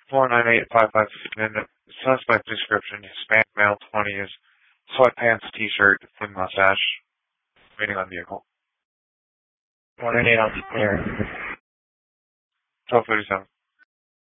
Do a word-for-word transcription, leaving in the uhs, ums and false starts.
four nine eight five five. And the suspect description: Hispanic male, twenty years, sweatpants, t-shirt, clean mustache, waiting on vehicle. one nine eight on clear. twelve thirty-seven.